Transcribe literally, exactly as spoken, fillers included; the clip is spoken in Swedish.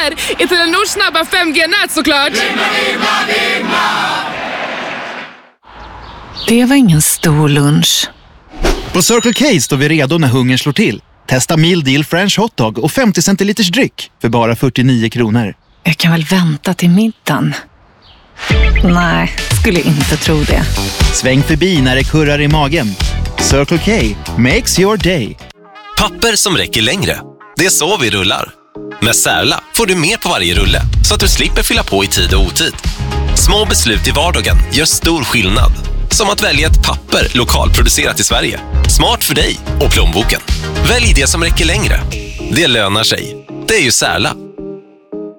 eller i Telenors snabba fem G-nät såklart. Det var ingen stor lunch. På Circle K står vi redo när hungern slår till. Testa Meal Deal French Hotdog och femtio centiliters dryck för bara fyrtionio kronor. Jag kan väl vänta till middagen. Nej, skulle inte tro det. Sväng förbi när det kurrar i magen. Circle K makes your day. Papper som räcker längre. Det är så vi rullar. Med Särla får du mer på varje rulle så att du slipper fylla på i tid och otid. Små beslut i vardagen gör stor skillnad. Som att välja ett papper lokalproducerat i Sverige. Smart för dig och plånboken. Välj det som räcker längre. Det lönar sig. Det är ju Särla.